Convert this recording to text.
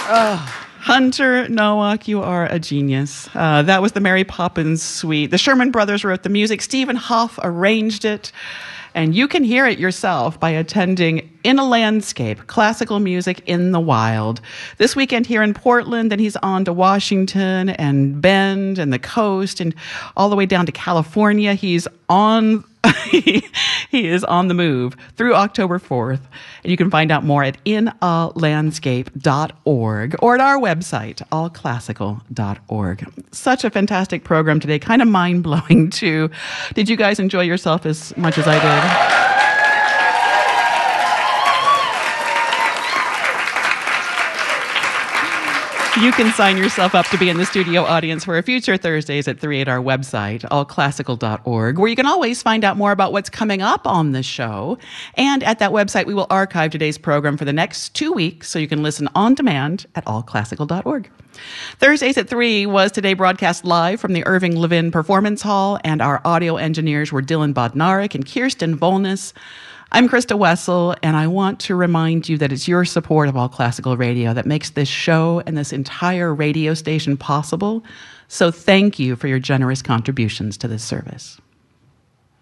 Hunter Nowak, you are a genius. That was the Mary Poppins Suite. The Sherman Brothers wrote the music. Stephen Hoff arranged it. And you can hear it yourself by attending In a Landscape, Classical Music in the Wild. This weekend here in Portland, then he's on to Washington and Bend and the coast and all the way down to California. He's on... he is on the move through October 4th. And you can find out more at inalandscape.org or at our website, allclassical.org. Such a fantastic program today. Kind of mind-blowing, too. Did you guys enjoy yourself as much as I did? You can sign yourself up to be in the studio audience for a future Thursdays at 3 at our website, allclassical.org, where you can always find out more about what's coming up on the show. And at that website, we will archive today's program for the next 2 weeks, so you can listen on demand at allclassical.org. Thursdays at 3 was today broadcast live from the Irving Levin Performance Hall, and our audio engineers were Dylan Bodnarik and Kirsten Volness. I'm Krista Wessel, and I want to remind you that it's your support of All Classical Radio that makes this show and this entire radio station possible. So thank you for your generous contributions to this service.